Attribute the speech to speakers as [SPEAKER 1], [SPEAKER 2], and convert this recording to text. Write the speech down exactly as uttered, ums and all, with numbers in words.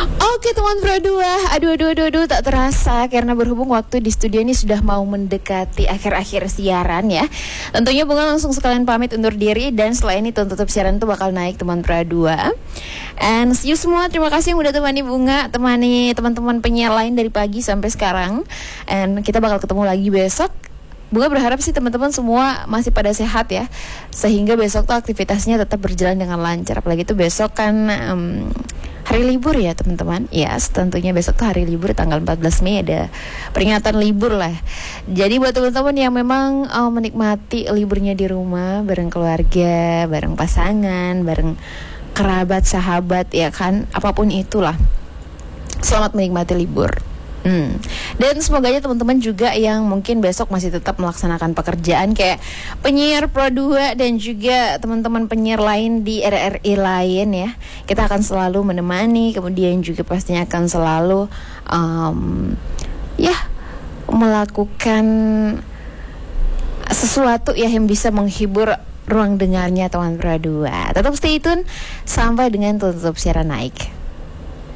[SPEAKER 1] Oke teman Pro dua, aduh aduh aduh aduh tak terasa karena berhubung waktu di studio ini sudah mau mendekati akhir-akhir siaran ya. Tentunya Bunga langsung sekalian pamit undur diri dan setelah ini tutup siaran itu bakal naik teman Pro dua. And see you semua, terima kasih yang udah temani Bunga, temani teman-teman penyiar lain dari pagi sampai sekarang. And kita bakal ketemu lagi besok. Bunga berharap sih teman-teman semua masih pada sehat ya, sehingga besok tuh aktivitasnya tetap berjalan dengan lancar. Apalagi tuh besok kan um, hari libur ya teman-teman. Ya yes, tentunya besok tuh hari libur tanggal empat belas Mei ada peringatan libur lah. Jadi buat teman-teman yang memang uh, menikmati liburnya di rumah bareng keluarga, bareng pasangan, bareng kerabat, sahabat ya kan, apapun itulah, selamat menikmati libur. Hmm. Dan semoga aja teman-teman juga yang mungkin besok masih tetap melaksanakan pekerjaan kayak penyiar Pro dua dan juga teman-teman penyiar lain di R R I lain ya. Kita akan selalu menemani, kemudian juga pastinya akan selalu um, ya melakukan sesuatu ya yang bisa menghibur ruang dengarnya teman Pro dua. Tetap stay tune sampai dengan tutup siaran naik.